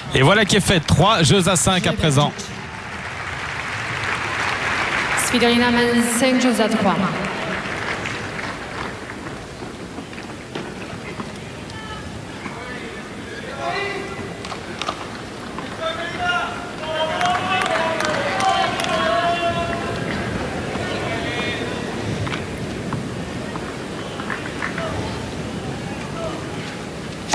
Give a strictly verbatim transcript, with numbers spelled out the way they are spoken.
Et voilà qui est fait. trois jeux à cinq à présent. Svitolina mène cinq jeux à trois.